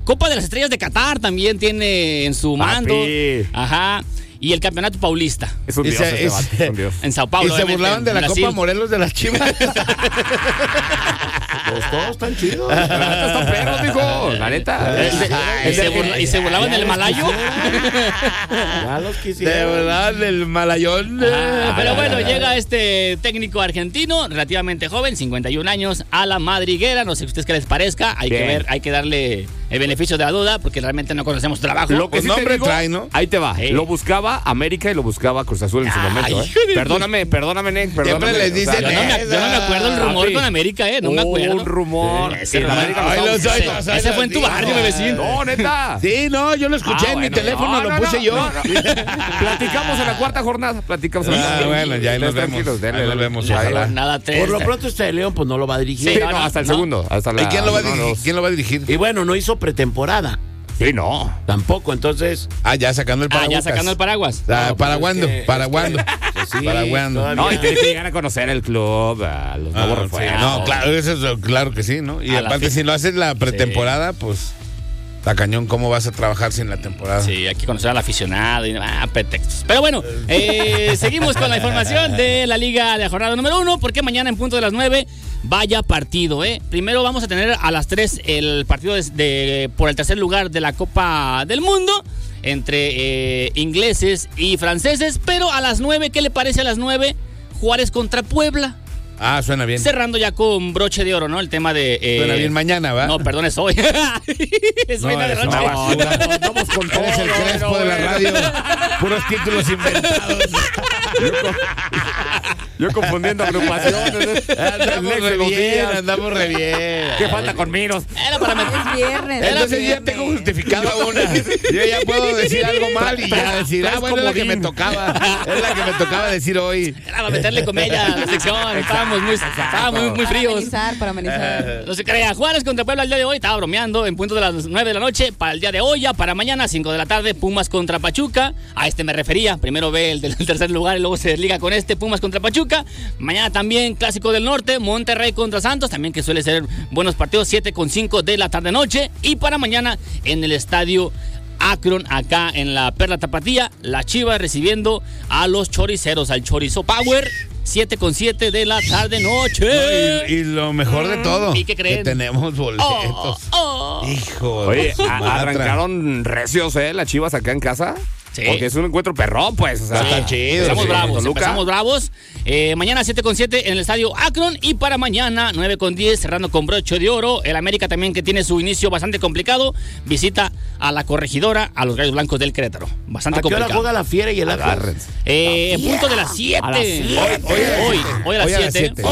Copa de las Estrellas de Qatar también tiene en su mando. Ajá. Y el Campeonato Paulista. Es un dios este vato, es un dios. En Sao Paulo. Y se burlaban de la Brasil. Copa Morelos de las Chivas. Todos están chidos. La neta están perros, mijo. La neta. ¿Y se burlaban del malayo? Ya los De quisieron. verdad, del malayón. Pero bueno, llega este técnico argentino, relativamente joven, 51 años, a la madriguera. No sé ustedes qué les parezca. Hay que ver, hay que darle el beneficio de la duda, porque realmente no conocemos su trabajo. Lo que Pues sí nombre te digo, trae, ¿no? ahí te va. Sí. Lo buscaba América y lo buscaba Cruz Azul en su momento. Perdóname, Nick. Siempre les dicen Yo no me acuerdo el rumor Papi. con América, no me acuerdo. Un rumor. Ese En América Ay, lo los estaba- oigo, soy Ese fue en tu los barrio, digo. bebecín. No, neta. Sí, no, yo lo escuché en mi bueno, teléfono, lo puse yo. no. Platicamos en la cuarta jornada. Platicamos en la cuarta. Bueno, ya ahí nos Ustedes vemos. tranquilos, dele, Ahí nos dele. vemos, Ahí ojalá. va. Nada, Por lo pronto este de León pues no lo va a dirigir. Sí, no, no, hasta el no. segundo. Hasta la, ¿Y quién lo va a dirigir? no, ¿Quién lo va a dirigir? Y bueno, no hizo pretemporada. Sí, no. Tampoco, entonces. Ya sacando el paraguas. ya sacando el paraguas. No, Paraguando, pues es que- paraguando. Sí, Paraguando. todavía. No, y tiene que llegar a conocer el club, a los nuevos Sí, refuerzos. no, claro, eso es, claro que sí, ¿no? Y A la aparte, fin. si no haces la pretemporada, pues, está cañón, ¿cómo vas a trabajar sin la temporada? Sí, hay que conocer al aficionado y pretextos. Pero bueno, seguimos con la información de la Liga de la jornada número 1, porque mañana en punto de las 9, vaya partido, ¿eh? Primero vamos a tener a las 3 el partido por el tercer lugar de la Copa del Mundo entre ingleses y franceses, pero a las 9, ¿qué le parece a las 9? Juárez contra Puebla. Suena bien. Cerrando ya con broche de oro, ¿no? El tema de... Suena bien mañana, ¿va? No, perdón, es hoy. Es hoy No, la eres noche. una basura. Vamos con Eres el Crespo de la radio. Puros títulos inventados. Yo confundiendo agrupaciones. Andamos re bien. ¿Qué falta con Miros? Era para meter... Es viernes. Entonces ya tengo justificada una. Yo ya puedo decir algo mal y ya decir, bueno, es la que me tocaba. Es la que me tocaba decir hoy. Era para meterle comedia a la sección. Estábamos muy fríos. Para amenizar. No se crea. Juárez contra Puebla el día de hoy. Estaba bromeando en punto de las 9 de la noche. Para el día de hoy, ya para mañana, 5 de la tarde, Pumas contra Pachuca. A este me refería. Primero ve el del tercer lugar y luego se desliga con este, Pumas contra Pachuca. Mañana también Clásico del Norte, Monterrey contra Santos. También que suele ser buenos partidos, 7:05 de la tarde-noche. Y para mañana en el estadio Akron, acá en la Perla Tapatía, la Chivas recibiendo a los choriceros, al Chorizo Power, 7:07 de la tarde-noche. Y lo mejor de todo, ¿Y qué creen? que tenemos boletos. Hijo Oye, de su madre. arrancaron recios, las Chivas acá en casa. Sí. Porque es un encuentro perrón, pues. O sea, Está chido. Empezamos Sí, bravos, Toluca. empezamos bravos. Mañana 7:07 en el estadio Akron. Y para mañana 9:10 cerrando con broche de oro. El América también, que tiene su inicio bastante complicado, visita a la Corregidora, a los Gallos Blancos del Querétaro. Bastante ¿A qué hora complicado. juega la Fiera y el Atlas? Agárrense. En punto de las 7. A las 7. Hoy a las 7.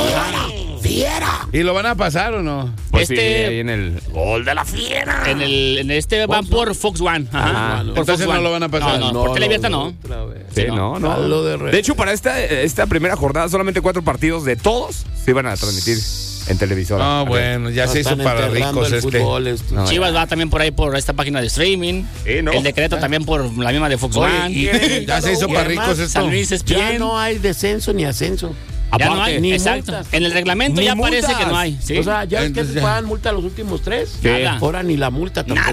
¿Y lo van a pasar o no? Pues sí, Este- ahí en el gol de la Fiera. En este van por Fox One. Ajá, por Entonces Fox no One. lo van a pasar. No, por Televierta no. Otra vez. Sí, Sí, no. Lo de re- De hecho, para esta primera jornada, solamente 4 partidos de todos se iban a transmitir en televisora. No, bueno, ya se hizo Están para enterrando ricos el este. fútbol, esto. No, Chivas va también por ahí por esta página de streaming. Sí, ¿no? El decreto también por la misma de Fox Oye, One. y- Ya se hizo Y para además, ricos esto. San Luis es Ya bien. no hay descenso ni ascenso. Ya no Aparte, hay, ni exacto. multas. En el reglamento Ni ya parece multas. que no hay. ¿sí? O sea, ya es que Entonces, te ya. pagan multa los últimos 3. Sí. Nada. Ahora ni la multa tampoco.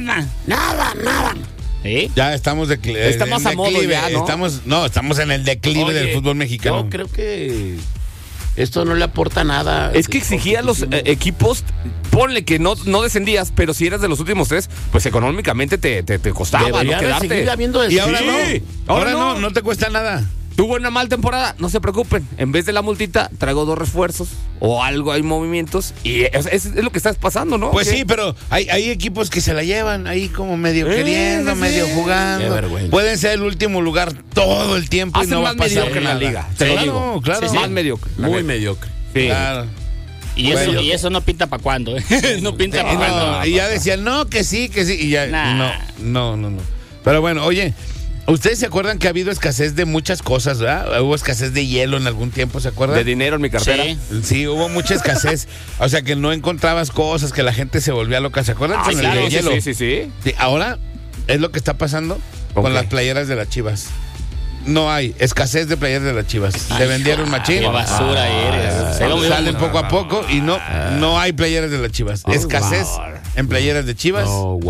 Nada. ¿Sí? Ya estamos Está más a modo declive. ya, ¿no? Estamos en el declive Oye, del fútbol mexicano. Yo creo que esto no le aporta nada. Es que exigía a los equipos, ponle que no descendías, pero si eras de los últimos 3, pues económicamente te costaba no Debería de quedarte. seguir habiendo Y ahora Sí. no. Ahora Ahora no. no te cuesta nada. Tuvo una mala temporada, no se preocupen. En vez de la multita, traigo 2 refuerzos o algo, hay movimientos. Y es lo que está pasando, ¿no? Pues Que- sí, pero hay equipos que se la llevan ahí como medio queriendo, sí. medio jugando. Qué vergüenza. Pueden ser el último lugar todo el tiempo y Hacen no va a más pasar mediocre la nada. liga, te lo Claro, digo. claro. Sí, sí. Más mediocre. la muy neta. mediocre. Sí. Claro. Y eso no pinta para cuándo. No pinta para cuándo. No, y ya decían, no, que sí. Y ya, Nah. no. Pero bueno, oye, ¿ustedes se acuerdan que ha habido escasez de muchas cosas, verdad? Hubo escasez de hielo en algún tiempo, ¿se acuerdan? De dinero en mi cartera. Sí. Sí, hubo mucha escasez. O sea, que no encontrabas cosas, que la gente se volvía loca. ¿Se acuerdan? Ay, Con claro, el de hielo. Sí. Sí, ahora es lo que está pasando ¿Con con qué? las playeras de las Chivas. No hay escasez de playeras de las Chivas. Se vendieron machín. Qué basura eres. Salen poco a poco y no hay playeras de las Chivas. Escasez en playeras de Chivas. No,